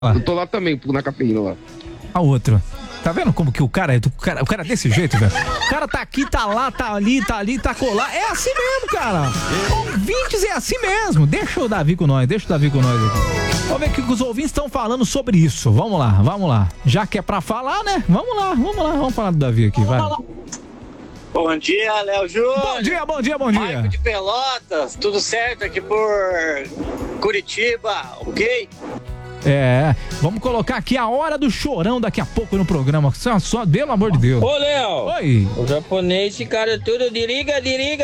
Eu tô lá também, na cafeína lá. A outra. Tá vendo como que o cara é desse jeito, velho? O cara tá aqui, tá lá, tá ali, tá colar. É assim mesmo, cara. Ouvintes é assim mesmo. Deixa o Davi com nós aqui. Vamos ver o que os ouvintes estão falando sobre isso. Vamos lá. Já que é pra falar, né? Vamos lá. Vamos falar do Davi aqui, vai. Bom dia, Léo Júnior. Bom dia. Marco de Pelotas, tudo certo aqui por Curitiba, ok? Vamos colocar aqui a hora do chorão daqui a pouco no programa. Só pelo amor de Deus. Ô, Léo. Oi. O japonês, esse cara tudo diriga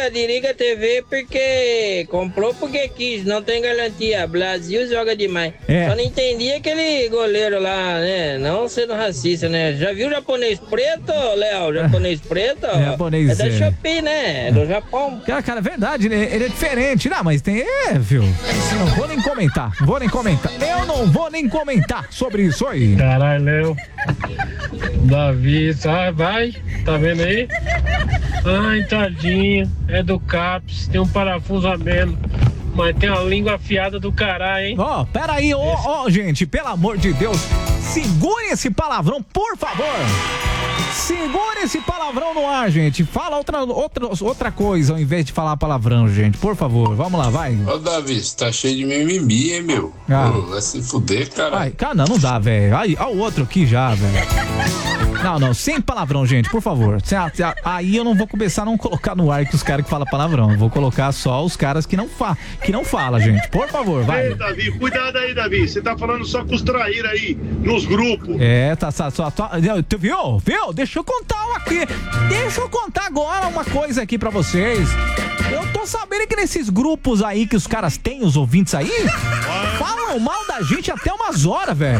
TV porque comprou porque quis, não tem garantia. Brasil joga demais. Só não entendi aquele goleiro lá, né? Não sendo racista, né? Já viu o japonês preto, Léo? Japonês preto? Japonês, é da Shopee, né? É do Japão. Cara, é verdade, né? Ele é diferente. Não, mas tem... viu? Não vou nem comentar. Eu não vou nem comentar sobre isso aí. Caralho, Léo. Davi, vai? Tá vendo aí? Ai, tadinho. É do CAPS, tem um parafuso a menos. Mas tem uma língua afiada do caralho, hein? Pera aí, gente, pelo amor de Deus. Segure esse palavrão, por favor. Segure esse palavrão no ar, gente. Fala outra coisa ao invés de falar palavrão, gente. Por favor, vamos lá, vai. Ô, Davi, você tá cheio de mimimi, hein, meu? Vai se fuder, cara. Cara, não dá, velho. Olha o outro aqui já, velho. Não, sem palavrão, gente, por favor. Aí eu não vou começar a não colocar no ar que os caras que falam palavrão. Eu vou colocar só os caras que não falam, gente. Por favor, vai. Ei, Davi, cuidado aí, Davi. Você tá falando só com os traíra aí, nos grupos. Tu viu? Deixa eu contar agora uma coisa aqui pra vocês. Eu tô sabendo que nesses grupos aí que os caras têm, os ouvintes aí, falam mal da gente até umas horas, velho.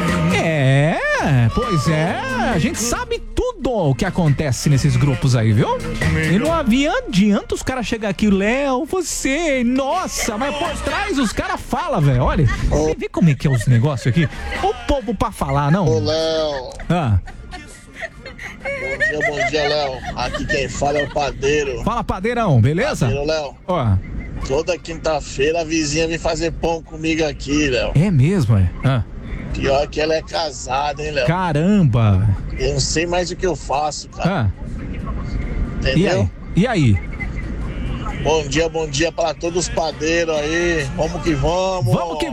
Pois é. A gente sabe tudo o que acontece nesses grupos aí, viu? E não adianta os caras chegar aqui, Léo, você, nossa, mas por trás os caras falam, velho. Olha, você vê como é que é os negócios aqui? O povo pra falar, não? Ô, Léo. Bom dia, Léo. Aqui quem fala é o padeiro. Fala, padeirão, beleza? Padeiro, Léo. Toda quinta-feira a vizinha vem fazer pão comigo aqui, Léo. É mesmo, é? Pior que ela é casada, hein, Léo? Caramba! Eu não sei mais o que eu faço, cara. Entendeu? E aí? Bom dia para todos os padeiros aí. Vamos que vamos.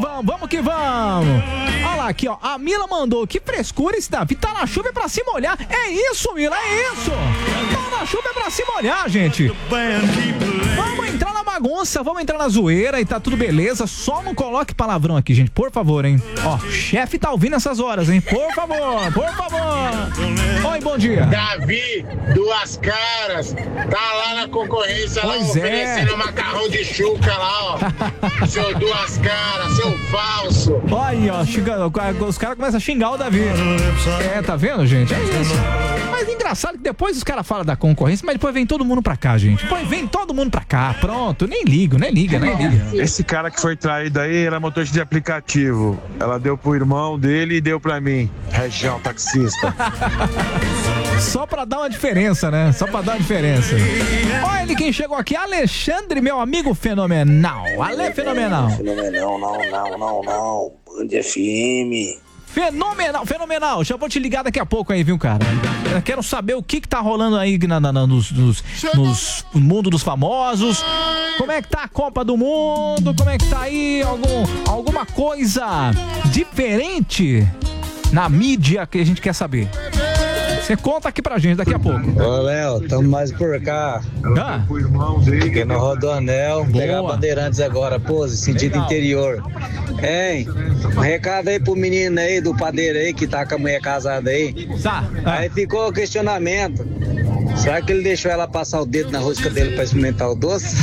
Olha lá aqui, ó. A Mila mandou. Que frescura esse Davi. Tá na chuva é pra se molhar. É isso, Mila, é isso. Tá na chuva é pra se molhar, gente. Vamos entrar na bagunça, vamos entrar na zoeira e tá tudo beleza. Só não coloque palavrão aqui, gente. Por favor, hein. Ó, chefe tá ouvindo essas horas, hein. Por favor. Oi, bom dia. Davi, Duas Caras, tá lá na concorrência, pois lá oferecendo macarrão de chuca lá, ó. Seu Duas Caras, seu falso. Olha, ó, os caras começam a xingar o Davi. Tá vendo, gente? É isso. Mas engraçado que depois os caras falam da concorrência, mas depois vem todo mundo pra cá, gente. Depois vem todo mundo pra cá, pronto. Nem liga. Esse cara que foi traído aí, era motorista de aplicativo. Ela deu pro irmão dele e deu pra mim. Região taxista. Só pra dar uma diferença, né? Olha ele quem chegou aqui, Alexandre, meu amigo fenomenal. Ale fenomenal. Não. Band FM. Fenomenal. Já vou te ligar daqui a pouco aí, viu, cara? Eu quero saber o que tá rolando aí nos mundo dos famosos. Como é que tá a Copa do Mundo? Como é que tá aí alguma coisa diferente na mídia que a gente quer saber? Você conta aqui pra gente daqui a pouco. Ô, Léo, tamo mais por cá. Aqui no Rodoanel. Pegar Bandeirantes agora, pose, sentido interior. Hein? Um recado aí pro menino aí, do padeiro aí, que tá com a mulher casada aí. Aí ficou o questionamento. Será que ele deixou ela passar o dedo na rosca dele pra experimentar o doce?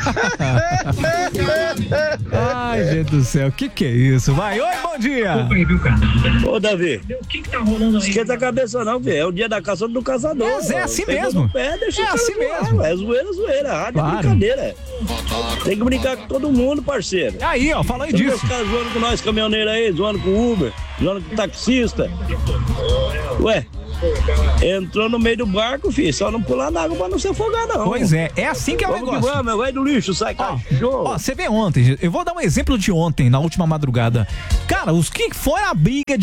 Ai, gente do céu, que é isso? Vai, oi, bom dia! Ô, Davi, o que tá rolando aí? esquenta a cabeça não, velho. É o dia da caça do caçador. Mas é assim mesmo. É assim mesmo. É zoeira. Rádio é brincadeira. Tem que brincar com todo mundo, parceiro. Aí, ó, fala aí disso. Os caras zoando com nós, caminhoneiros aí, zoando com o Uber. zoando com taxista. Ué, entrou no meio do barco, filho, só não pular na água pra não se afogar, não. Pois é assim que é o negócio. Vamos que vamos, vai do lixo, sai cachorro. Ó, você vê ontem, eu vou dar um exemplo de ontem, na última madrugada. Cara, os que foi a briga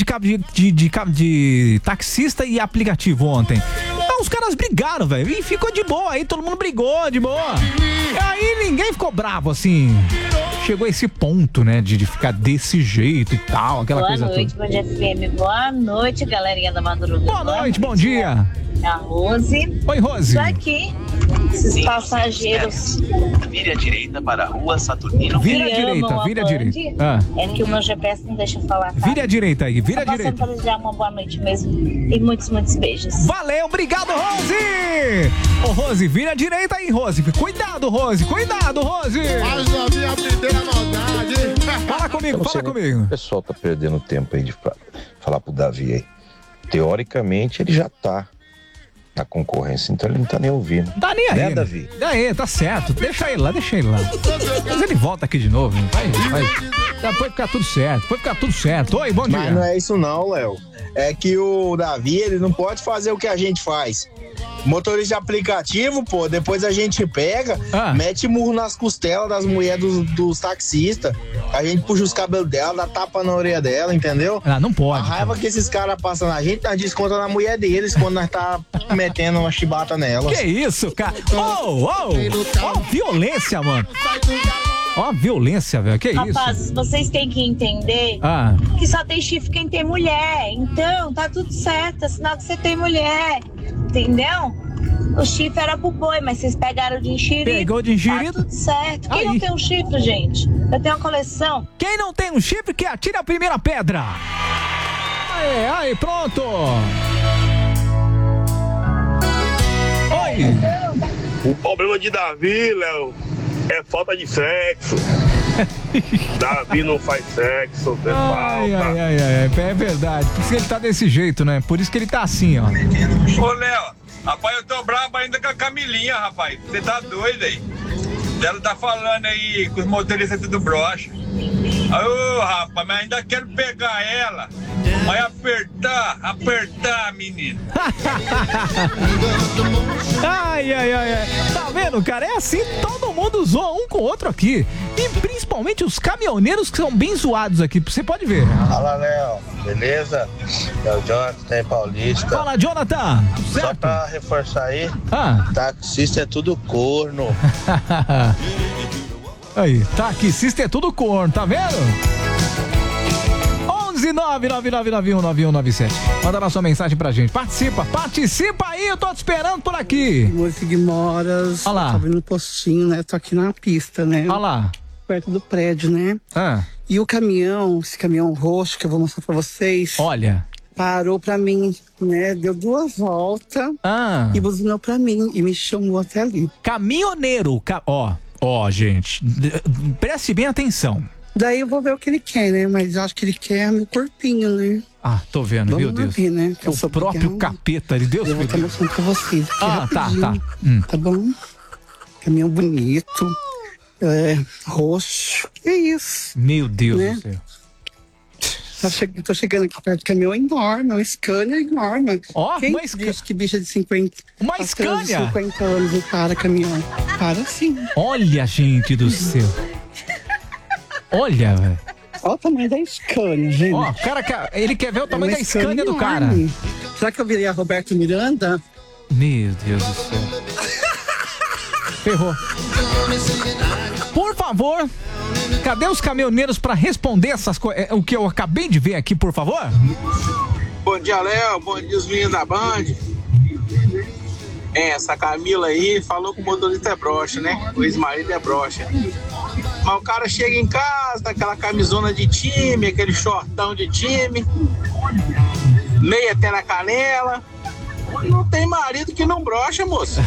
de taxista e aplicativo ontem? Então, os caras brigaram, velho, e ficou de boa, aí todo mundo brigou, de boa. E aí ninguém ficou bravo, assim. Chegou a esse ponto, né, de ficar desse jeito e tal, aquela coisa toda. Boa noite, Band FM. Boa noite, galerinha da madrugada. Boa noite, bom dia. É a Rose. Oi, Rose. Tô aqui. Esses passageiros. Vire à direita para a rua Saturnino. Vira à direita, vira à direita. É que o meu GPS não deixa eu falar, tá? Vira à direita aí, vira à direita. Passando para desejar uma boa noite mesmo. E muitos, muitos beijos. Valeu, obrigado, Rose! Ô, Rose, vira à direita aí, Rose. Cuidado, Rose, cuidado, Rose! Mas não havia aprender a maldade. Fala comigo, fala comigo. O pessoal tá perdendo tempo aí de falar pro Davi aí. Teoricamente, ele já tá na concorrência, então ele não tá nem ouvindo. Tá nem aí, né, Davi? Daí, tá certo. Deixa ele lá. Mas ele volta aqui de novo. Vai ficar tudo certo. Oi, bom dia. Mas não é isso não, Léo. É que o Davi, ele não pode fazer o que a gente faz. Motorista de aplicativo, pô, depois a gente pega, mete murro nas costelas das mulheres dos taxistas, a gente puxa os cabelos dela, dá tapa na orelha dela, entendeu? Ah, não pode. A raiva que esses caras passam na gente, nós desconta na mulher deles quando nós tá metendo uma chibata nelas. Que isso, cara? Ó, violência, mano. Ó, a violência, velho. Que isso? Rapazes, vocês têm que entender que só tem chifre quem tem mulher. Então, tá tudo certo. É sinal que você tem mulher. Entendeu? O chifre era pro boi, mas vocês pegaram de enxerido. Pegou de enxerido? Tá tudo certo. Quem não tem um chifre, gente? Eu tenho uma coleção. Quem não tem um chifre, que atire a primeira pedra. Aí, pronto. Oi. O problema de Davi, Léo, é falta de sexo. Davi não faz sexo, tem falta. É verdade. Por isso que ele tá desse jeito, né? Por isso que ele tá assim, ó. Ô, Léo, rapaz, eu tô brabo ainda com a Camilinha, rapaz. Você tá doido aí? Ela tá falando aí que os motoristas tudo broxa. Ô, rapaz, mas ainda quero pegar ela. Vai apertar, menino. Ai. Tá vendo, cara? É assim, todo mundo zoa um com o outro aqui. E principalmente os caminhoneiros que são bem zoados aqui. Você pode ver. Fala, Léo. Beleza? É o Jonathan em Paulista. Fala, Jonathan. Certo? Só pra reforçar aí, taxista é tudo corno. Aí, taxista é tudo corno, tá vendo? 11999919197. Manda lá sua mensagem pra gente. Participa aí, eu tô te esperando por aqui. Moço Guimoras. Olha lá. Tô vindo no postinho, né? Tô aqui na pista, né? Olha lá. Perto do prédio, né? E o caminhão, esse caminhão roxo que eu vou mostrar pra vocês. Olha. Parou pra mim, né? Deu 2 voltas e buzinou pra mim e me chamou até ali. Caminhoneiro, ó, gente, preste bem atenção. Daí eu vou ver o que ele quer, né? Mas eu acho que ele quer meu corpinho, né? Ah, tô vendo, meu Deus. Ver, né? O próprio capeta de Deus. Eu vou estar mostrando pra vocês. Tá. Tá bom? Caminhão bonito, roxo. Que isso? Meu Deus do céu. Tô chegando aqui perto do caminhão enorme, um Scania enorme. Quem diz que bicha de 50... Uma Scania? De 50 anos não para caminhão. Para sim. Olha, gente do céu. Olha, velho. Olha o tamanho da Scania, gente. Ó, cara, ele quer ver o tamanho da Scania do cara. Será que eu virei a Roberto Miranda? Meu Deus do céu. Ferrou. Por favor, cadê os caminhoneiros pra responder essas coisas? O que eu acabei de ver aqui, por favor? Bom dia, Léo. Bom dia, os meninos da Band. Essa Camila aí falou que o motorista é broxa, né? O ex-marido é broxa. Mas o cara chega em casa, aquela camisona de time, aquele shortão de time, meia até na canela. Não tem marido que não brocha, moço.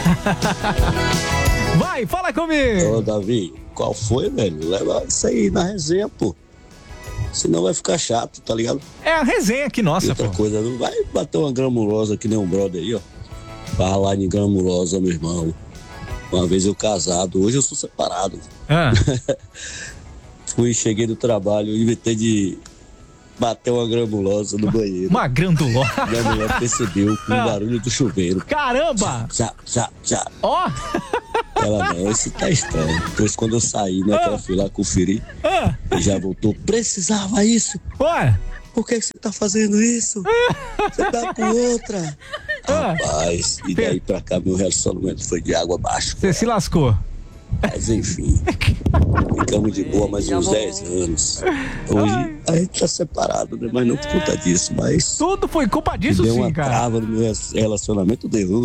Vai, fala comigo. Ô, Davi, qual foi, velho? Leva isso aí na resenha, pô. Senão vai ficar chato, tá ligado? É a resenha aqui, nossa, outra coisa, não vai bater uma gramulosa que nem um brother aí, ó. Vai ralar de gramulosa, meu irmão. Uma vez eu casado, hoje eu sou separado. Cheguei do trabalho, eu inventei de bateu uma gramulosa no banheiro. Uma granulosa? Minha mulher percebeu com o barulho do chuveiro. Caramba! Já. Ó! Ela, não, isso tá estranho. Depois quando eu saí, né, que ela foi lá conferir, e já voltou. Precisava isso? Ué? Por que você tá fazendo isso? Você tá com outra. Rapaz, e daí pra cá meu relacionamento foi de água abaixo. Você se lascou. Mas enfim, ficamos de boa mais uns 10 anos. Hoje a gente tá separado, né? Mas não por conta disso, mas... Tudo foi culpa disso, deu sim, uma cara. trava no meu relacionamento, deu.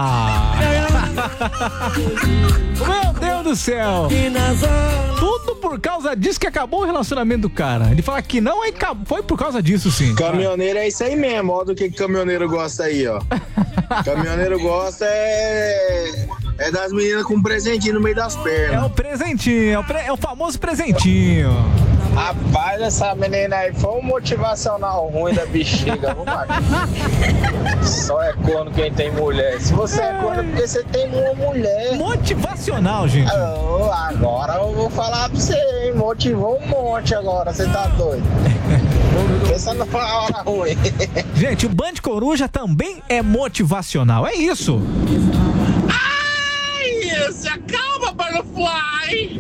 Meu Deus do céu. Tudo por causa disso que acabou o relacionamento do cara. Ele fala que não, aí foi por causa disso, sim. Caminhoneiro é isso aí mesmo, ó, do que caminhoneiro gosta aí, ó. Caminhoneiro gosta é das meninas com um presentinho no meio das pernas. É o presentinho, é o famoso presentinho. Rapaz, essa menina aí foi um motivacional ruim da bexiga, viu, Marcos? Só é corno quem tem mulher. Se você é corno é porque você tem uma mulher. Motivacional, gente. Agora eu vou falar pra você, hein? Motivou um monte agora, você tá doido. Pensa numa hora ruim. Gente, o Band Coruja também é motivacional, é isso. Ai, se acalma, Butterfly.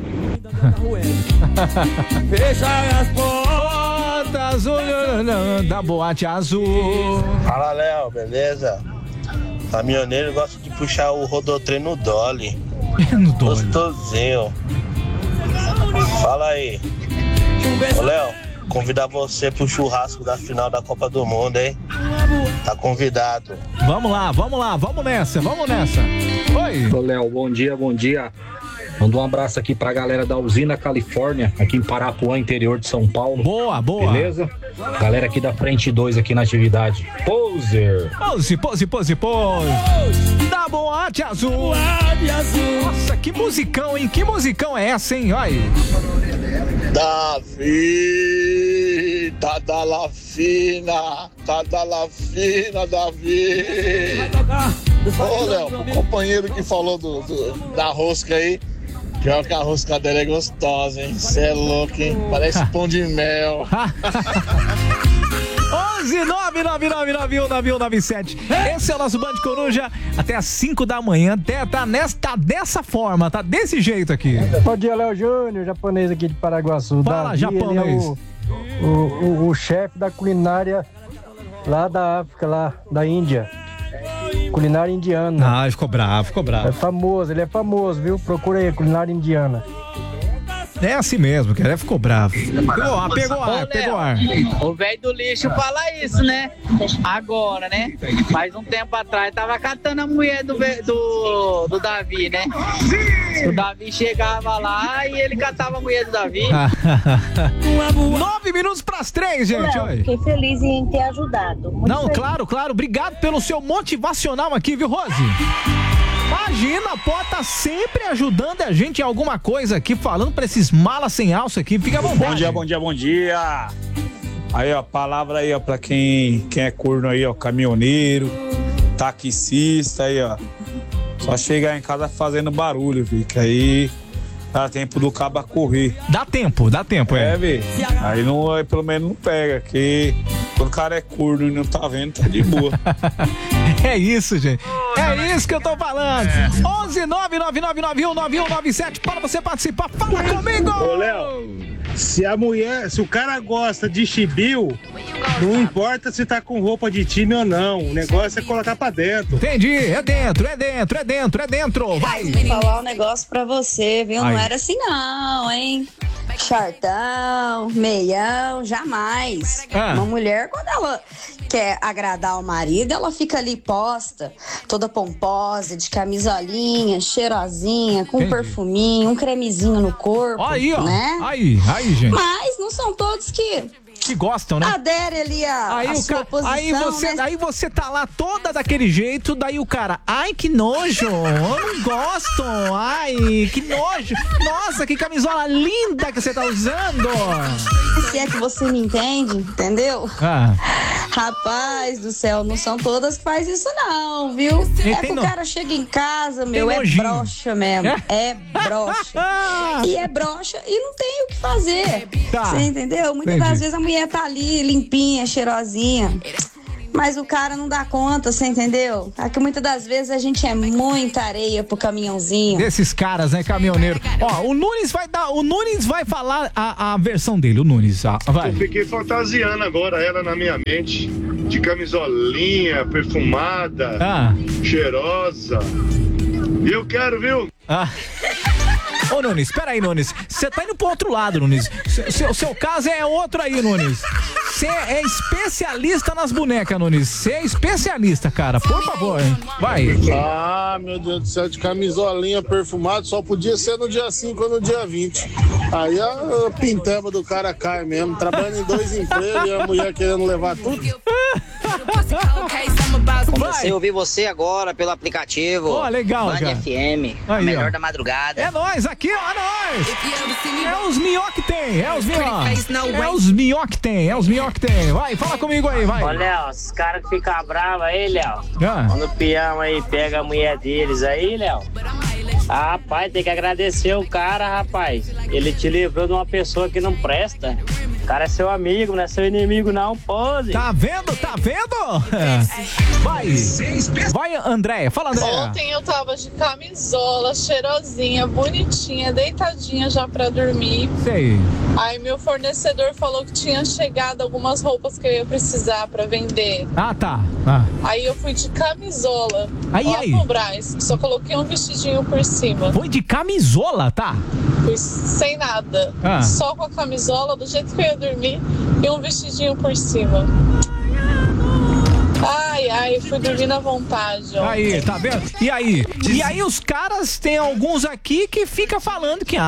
Fecha as portas da boate azul. Fala, Léo, beleza? Caminhoneiro gosta de puxar o rodotrem no Dolly. Gostosinho. Fala aí. Ô, Léo, convidar você pro churrasco da final da Copa do Mundo, hein? Tá convidado. Vamos lá, vamos nessa. Oi. Ô, Léo, bom dia. Manda um abraço aqui pra galera da Usina Califórnia, aqui em Parapuã, interior de São Paulo. Boa. Beleza? Galera aqui da Frente 2 aqui na atividade. Poser. Pose. Da boate azul. Nossa, que musicão, hein? Que musicão é essa, hein? Olha aí. Davi, tá da la fina, Davi. Ô, Léo, o companheiro que falou da rosca aí, pior que a rosca dela é gostosa, hein? Cê é louco, hein? Parece pão de mel. 11-999919197. Esse é o nosso Band Coruja. Até às 5 da manhã. Tá dessa forma, tá desse jeito aqui. Bom dia, Léo Júnior, japonês aqui de Paraguaçu. Fala, Davi, japonês. Ele é o chefe da culinária lá da África, lá da Índia. Culinária indiana. Ficou bravo. Ele é famoso, viu? Procura aí, culinária indiana. É assim mesmo, cara. Ficou bravo. Pegou ar. O velho do lixo fala isso, né? Agora, né? Mas um tempo atrás tava catando a mulher do Davi, né? O Davi chegava lá e ele catava a mulher do Davi. 9 minutos pras 3, gente. Não, fiquei feliz em ter ajudado. Não, claro. Obrigado pelo seu motivacional aqui, viu, Rose? Imagina, pode estar sempre ajudando a gente em alguma coisa aqui, falando pra esses malas sem alça aqui. Fica à vontade. Bom dia. Aí, ó, palavra aí, ó, pra quem é corno aí, ó, caminhoneiro, taxista aí, ó. Só chegar em casa fazendo barulho, viu, que aí dá tempo do cabo correr. Dá tempo, é. Velho. Aí pelo menos não pega, que quando o cara é corno e não tá vendo, tá de boa. É isso, gente. É isso que eu tô falando. 11-999919197 para você participar. Fala comigo! Ô, Léo, se o cara gosta de chibio, não importa se tá com roupa de time ou não. O negócio é colocar pra dentro. Entendi. É dentro. Vai. Vou falar um negócio pra você, viu? Ai. Não era assim não, hein? Shortão, meião, jamais. Uma mulher, quando ela quer agradar o marido, ela fica ali posta, toda pomposa, de camisolinha, cheirosinha, com um perfuminho, um cremezinho no corpo. Aí, ó. Né? Aí, gente. Mas não são todos que gostam, né? Adere ali a sua posição, né? Aí você tá lá toda daquele jeito, daí o cara, ai, que nojo, eu não gosto, ai, que nojo, nossa, que camisola linda que você tá usando. Se é que você me entende, entendeu? Rapaz do céu, não são todas que faz isso não, viu? Que o cara chega em casa, meu, é broxa mesmo. É broxa. E é broxa e não tem o que fazer. Você entendeu? Muitas das vezes a mulher tá ali, limpinha, cheirosinha. Mas o cara não dá conta, você entendeu? É que muitas das vezes a gente é muita areia pro caminhãozinho. Desses caras, né, caminhoneiro. Ó, o Nunes vai falar a versão dele, o Nunes. Vai. Eu fiquei fantasiando agora ela na minha mente, de camisolinha, perfumada, cheirosa. E eu quero, viu? Ô, Nunes, peraí, Nunes. Você tá indo pro outro lado, Nunes. Seu caso é outro aí, Nunes. Você é especialista nas bonecas, Nunes. Você é especialista, cara. Por favor, hein? Vai. Ah, meu Deus do céu, de camisolinha perfumada só podia ser no dia 5 ou no dia 20. Aí a pintamba do cara cai mesmo. Trabalhando em 2 empregos e a mulher querendo levar tudo. Comecei a ouvir você agora pelo aplicativo. Ó, legal, Band cara. FM, a melhor da madrugada. É nóis, aqui, ó, é nóis. É os minhó que tem, é os minhó. É os minhó que tem, é os minhó que tem. Vai, fala comigo aí, vai. Ô, Léo, os caras que ficam bravos aí, Léo. Quando o peão aí pega a mulher deles aí, Léo. Rapaz, tem que agradecer o cara, rapaz. Ele te livrou de uma pessoa que não presta. O cara é seu amigo, não é seu inimigo, não, pose. Tá vendo? Tá vendo? Vai, Andréia. Fala, Andréia. Ontem eu tava de camisola, cheirosinha, bonitinha, deitadinha já pra dormir. Sei. Aí meu fornecedor falou que tinha chegado algumas roupas que eu ia precisar pra vender. Tá. Aí eu fui de camisola. Aí. No Brás. Só coloquei um vestidinho por cima. Foi de camisola, tá? Fui sem nada. Só com a camisola, do jeito que eu ia dormir, e um vestidinho por cima. Ai, fui dormir à vontade, ó. Aí, tá vendo? E aí os caras, tem alguns aqui que fica falando que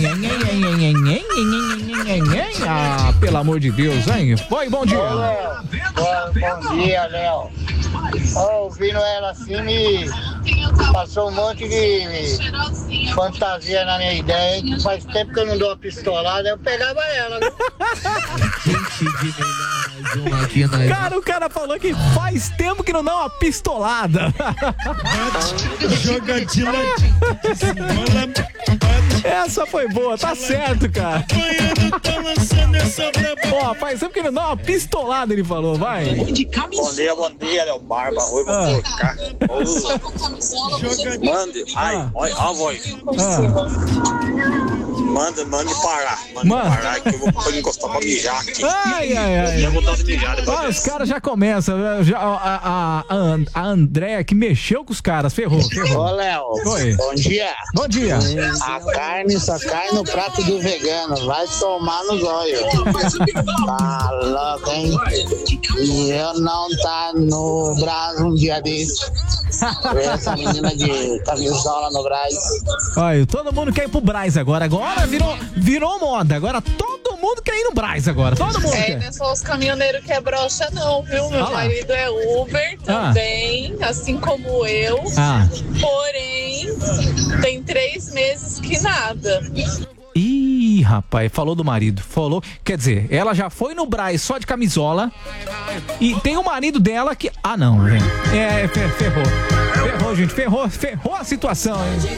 pelo amor de Deus, hein? Foi, bom dia. Bom dia, Léo. Ouvindo ela assim, me passou um monte de fantasia na minha ideia, que faz tempo que eu não dou uma pistolada, eu pegava ela, viu? Cara, o cara falou que faz tempo que não dá uma pistolada. Essa foi boa, tá certo, cara. Ó, faz tempo que não dá uma pistolada, ele falou, vai. Bom dia, Léo Barba, oi, vou colocar. Mande, olha a voz. Manda parar. Manda parar que eu vou encostar pra mijar aqui. Ai. Os caras já começam. A Andréia que mexeu com os caras, ferrou. Ô, Léo. Oi. Bom dia. Bom dia. A carne só cai no prato do vegano. Vai tomar no zóio. Tá louco, hein? E eu não tá no Brás um dia desse. Essa menina de camisola no Brás. Olha, todo mundo quer ir pro Brás agora. Agora virou moda. Agora todo mundo quer ir no Brás agora. Todo mundo quer. Não é só os caminhoneiros que é broxa, não, viu? Meu marido é Uber também, assim como eu. Porém, tem 3 meses que nada. Ih, rapaz, falou do marido. Falou, quer dizer, ela já foi no Brás só de camisola. E tem o marido dela que... não, velho. Ferrou, gente. Ferrou a situação, hein?